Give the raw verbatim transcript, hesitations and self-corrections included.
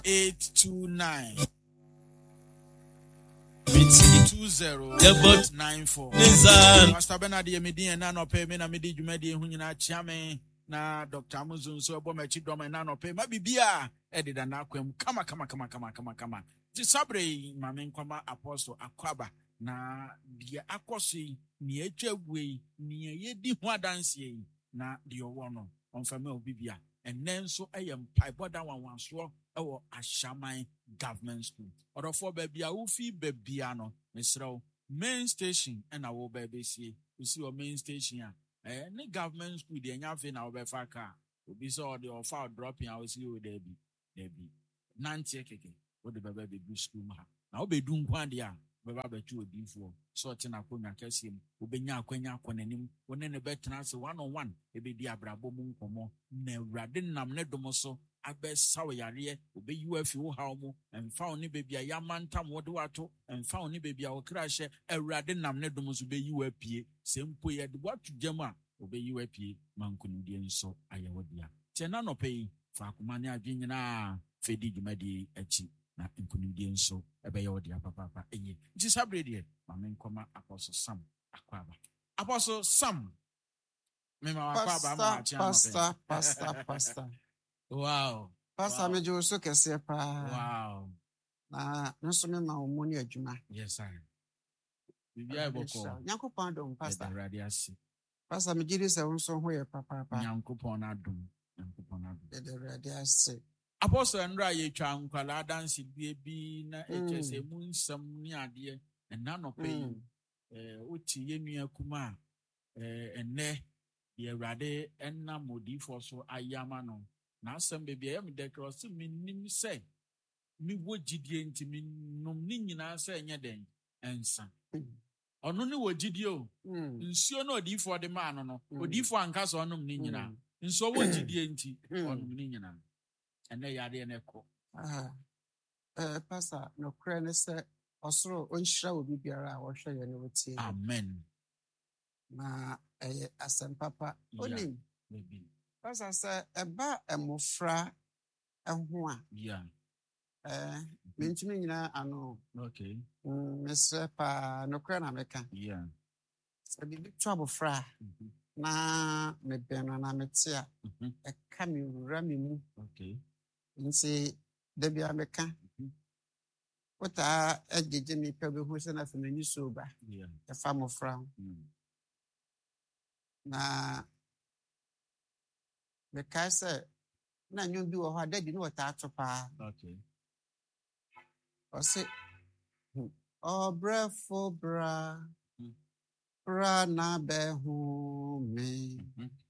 eight two nine. two zero nine four. Pastor Bernard Yemidi and Nano Pay Mena Midi Jumedi Hunina Chame na Doctor Amazon so Bomachi Doma and Nano Pay maybe Bia Eddie and Aquam. Kama Kama Kama Kama Kama Kama. Disabre Mamen Kama Apostle Aquaba na dia Akosi ni Echeway ni Yedi Wadansi na Diowono on Family Bibia. And then so I am Piboda one one so our Ashamai Government School. Or for baby, I will fee babyano, Miss Row, main station, and our baby see. You see, our main station, eh, the government school, the Yafin, our Befa car. Will be so the offer dropping, I will see you, there be, there be. Nancy, what the baby good school. Now be doing one year. Baba betu odi fo so te na konya kese mu obenya akwanya akonanim woni ne betena se one on one e be di abrabo mu nkomo na awurade nam ne dom so abesaw yare obeyi afi wo haw mu emfa oni bebia yamantam wode wato emfa oni bebia wo kra hye awurade nam ne dom so beyi wapie sempo ye de watu jama obeyi wapie mankunudie nso ayewodia te na no pei fa akomane adwenyina fedi dwumadi achi na nkunudie nso ebe ya odi papa enye nti sabre de mame nkoma Apostle Sam Akwaba Apostle Sam mema Akwaba ma achi pastor pastor pastor wow pastor me jo so kese pa wow na nso me ma omoni adwuma yes sir bibia eboko Nyankopon dom pastor radiasi pastor me gidi se nso ho ye papa papa Nyankopon adom Nyankopon adom de radiasi Apostle Andra ye twa nkwala dance bie bi na echese mu nsam ni ade na no pe eh oti ye nua kuma eh enne ye Awurade enna modifo so ayama no na asem be bia yam de cross minnim se mi wogidie nti minnom ni nyina se enye den ensa ono ni wogidie o nsuo na odifo de ma no no odifo anka so onom ni nyina nso wogidie nti onom ni nyina ene yade ne ko ah eh pastor no kra ne se osoro onhyira obi biara a wo hwe ye ne wotie amen na eh asem papa onim maybe pastor se eba emofra eho a yeah eh mentimi nyina ano okay mesre pa no kra na meka yeah se bi twabofra na me beno na metia e ka mi wura mi mu okay nsi debia meka wota ejeje mi pe be hu se na famani so ba yeah e fa mofra na me ka se na nyon bi wo ho adadi no wota atopa okay o se o brefo bra bra na be hu me